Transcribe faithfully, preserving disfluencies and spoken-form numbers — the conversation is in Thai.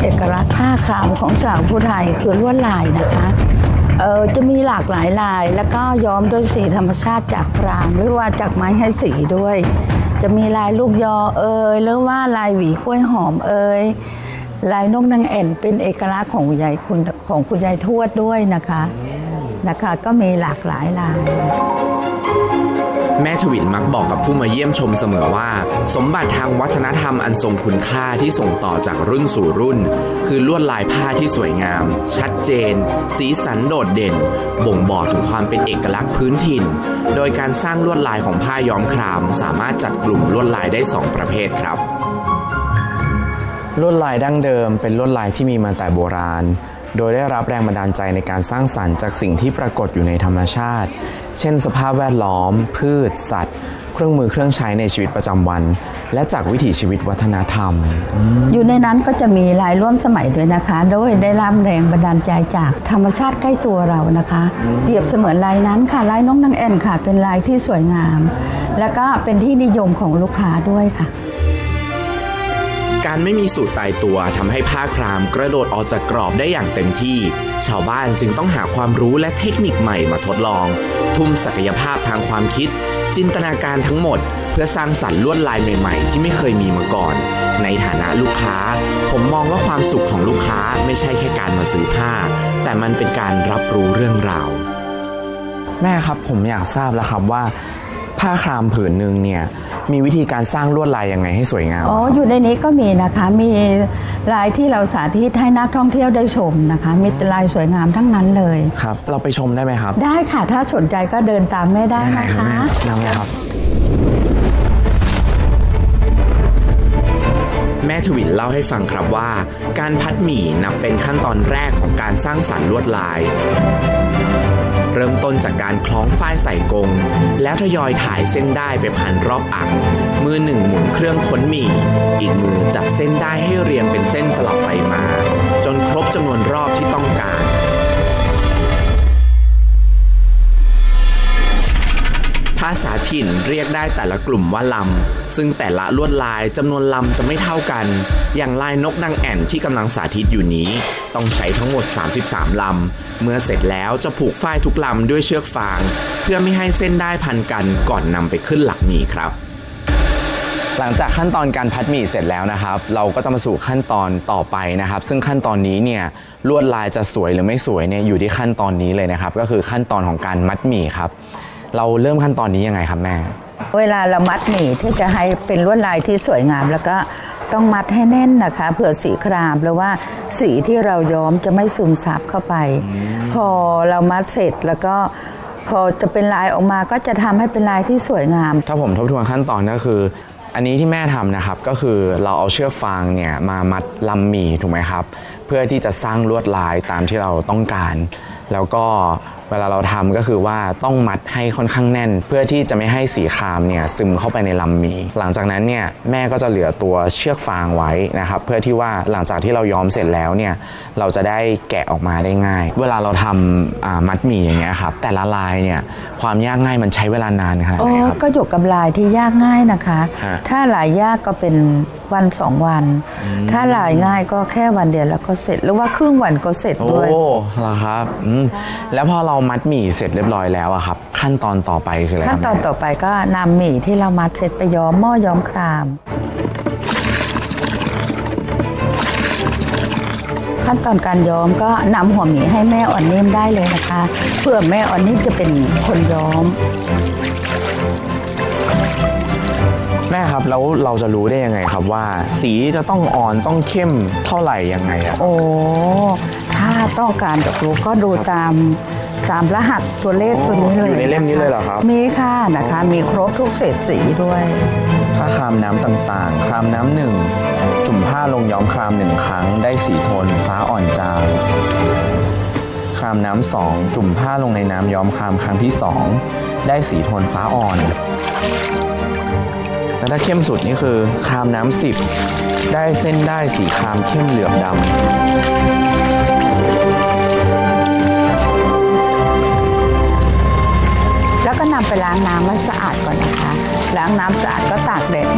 เอกลักษณ์ผ้าครามของสาวผู้ไทยคือลวดลายนะคะเออจะมีหลากหลายลายแล้วก็ย้อมด้วยสีธรรมชาติจากครามหรือว่าจากไม้ให้สีด้วยจะมีลายลูกยอเอ่ยหรือว่าลายหวีกล้วยหอมเอ่ยลายนกนางแอ่นเป็นเอกลักษณ์ของคุณยายคุณของคุณยายทวดด้วยนะคะนะคะก็มีหลากหลายลายแม่ถวินมักบอกกับผู้มาเยี่ยมชมเสมอว่าสมบัติทางวัฒนธรรมอันทรงคุณค่าที่ส่งต่อจากรุ่นสู่รุ่นคือลวดลายผ้าที่สวยงามชัดเจนสีสันโดดเด่นบ่งบอกถึงความเป็นเอกลักษณ์พื้นถิ่นโดยการสร้างลวดลายของผ้าย้อมครามสามารถจัดกลุ่มลวดลายได้สองประเภทครับลวดลายดั้งเดิมเป็นลวดลายที่มีมาแต่โบราณโดยได้รับแรงบันดาลใจในการสร้างสรรค์จากสิ่งที่ปรากฏอยู่ในธรรมชาติเช่นสภาพแวดล้อมพืชสัตว์เครื่องมือเครื่องใช้ในชีวิตประจำวันและจากวิถีชีวิตวัฒนธรรมอยู่ในนั้นก็จะมีลายร่วมสมัยด้วยนะคะโดยได้รับแรงบันดาลใจจากธรรมชาติใกล้ตัวเรานะคะเปรียบเสมือนลายนั้นค่ะลายนกนางแอ่นค่ะเป็นลายที่สวยงามและก็เป็นที่นิยมของลูกค้าด้วยค่ะการไม่มีสูตรตายตัวทำให้ผ้าครามกระโดดออกจากกรอบได้อย่างเต็มที่ชาวบ้านจึงต้องหาความรู้และเทคนิคใหม่มาทดลองทุ่มศักยภาพทางความคิดจินตนาการทั้งหมดเพื่อสร้างสรรค์ลวดลายใหม่ๆที่ไม่เคยมีมาก่อนในฐานะลูกค้าผมมองว่าความสุขของลูกค้าไม่ใช่แค่การมาซื้อผ้าแต่มันเป็นการรับรู้เรื่องราวแม่ครับผมอยากทราบแล้วครับว่าผ้าครามผืนหนึ่งเนี่ยมีวิธีการสร้างลวดลายยังไงให้สวยงามอ๋ออยู่ในนี้ก็มีนะคะมีลายที่เราสาธิตให้นักท่องเที่ยวได้ชมนะคะมีลายสวยงามทั้งนั้นเลยครับเราไปชมได้ไหมครับได้ค่ะถ้าสนใจก็เดินตามแม่ได้นะคะนั่งเลยครับแม่ถวินเล่าให้ฟังครับว่าการพัดหมี่นับเป็นขั้นตอนแรกของการสร้างสรรค์ลวดลายเริ่มต้นจากการคล้องฝ้ายใส่กรงแล้วทยอยถ่ายเส้นได้ไปผ่านรอบอักมือหนึ่งหมุนเครื่องค้นหมี่อีกมือจับเส้นได้ให้เรียงเป็นเส้นสลับไปมาจนครบจำนวนรอบที่ต้องการภาษาถิ่นเรียกได้แต่ละกลุ่มว่าลำซึ่งแต่ละลวดลายจำนวนลำจะไม่เท่ากันอย่างลายนกนางแอ่นที่กำลังสาธิตอยู่นี้ต้องใช้ทั้งหมดสามสิบสามลำเมื่อเสร็จแล้วจะผูกฝ้ายทุกลำด้วยเชือกฟางเพื่อไม่ให้เส้นได้พันกันก่อนนำไปขึ้นหลักหมี่ครับหลังจากขั้นตอนการพัดหมี่เสร็จแล้วนะครับเราก็จะมาสู่ขั้นตอนต่อไปนะครับซึ่งขั้นตอนนี้เนี่ยลวดลายจะสวยหรือไม่สวยเนี่ยอยู่ที่ขั้นตอนนี้เลยนะครับก็คือขั้นตอนของการมัดหมี่ครับเราเริ่มขั้นตอนนี้ยังไงครับแม่เวลาเรามัดหมี่ที่จะให้เป็นลวดลายที่สวยงามแล้วก็ต้องมัดให้แน่นนะคะเผื่อสีครามหรือว่าสีที่เราย้อมจะไม่ซึมซับเข้าไปพอเรามัดเสร็จแล้วก็พอจะเป็นลายออกมาก็จะทำให้เป็นลายที่สวยงามถ้าผมทบทวนขั้นตอนก็คืออันนี้ที่แม่ทำนะครับก็คือเราเอาเชือกฟางเนี่ยมามัดลำหมี่ถูกไหมครับเพื่อที่จะสร้างลวดลายตามที่เราต้องการแล้วก็เวลาเราทำก็คือว่าต้องมัดให้ค่อนข้างแน่นเพื่อที่จะไม่ให้สีครามเนี่ยซึมเข้าไปในลำหมี่หลังจากนั้นเนี่ยแม่ก็จะเหลือตัวเชือกฟางไว้นะครับเพื่อที่ว่าหลังจากที่เราย้อมเสร็จแล้วเนี่ยเราจะได้แกะออกมาได้ง่ายเวลาเราทำมัดหมี่อย่างเงี้ยครับแต่ละลายเนี่ยความยากง่ายมันใช้เวลานานขนาดไหนครับก็อยู่กับลายที่ยากง่ายนะคะถ้าลายยากก็เป็นวันสองวันถ้าลายง่ายก็แค่วันเดียวแล้วก็เสร็จหรือว่าครึ่งวันก็เสร็จด้วยโอ้เหรอครับแล้วพอเรามัดหมี่เสร็จเรียบร้อยแล้วอะครับขั้นตอนต่อไปคืออะไรขั้นตอนต่อไปก็นำหมี่ที่เรามัดเสร็จไปย้อมหม้อย้อมครามขั้นตอนการย้อมก็นำหัวหมี่ให้แม่อ่อนนิ่มได้เลยนะคะเพื่อแม่อ่อนนิ่มจะเป็นคนย้อมแม่ครับแล้วเราจะรู้ได้ยังไงครับว่าสีจะต้องอ่อนต้องเข้มเท่าไหร่ยังไงอะโอ้ถ้าต้องการจะรู้ก็ดูตามตามรหัสตัวเลขตัวนี้เลยอยู่ในเล่มนี้เลยเหรอครับมีค่ะนะคะมีครบทุกเศษสีด้วยผ้าครามน้ำต่างๆครามน้ำหนึ่งจุ่มผ้าลงย้อมครามหนึ่งครั้งได้สีโทนฟ้าอ่อนจางครามน้ำสองจุ่มผ้าลงในน้ำย้อมครามครั้งที่สองได้สีโทนฟ้าอ่อนแล้วถ้าเข้มสุดนี่คือครามน้ำสิบได้เส้นได้สีครามเข้มเหลือบดำแล้วก็นำไปล้างน้ำให้สะอาดก่อนนะคะล้างน้ำสะอาดก็ตากแดด